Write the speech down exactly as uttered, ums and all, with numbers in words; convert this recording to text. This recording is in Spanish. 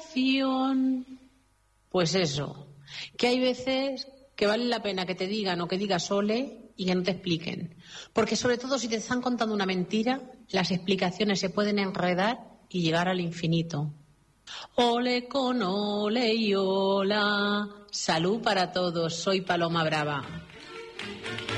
explicación. Pues eso, que hay veces que vale la pena que te digan o que digas ole y que no te expliquen. Porque sobre todo si te están contando una mentira, las explicaciones se pueden enredar y llegar al infinito. Ole con ole y hola. Salud para todos, soy Paloma Brava.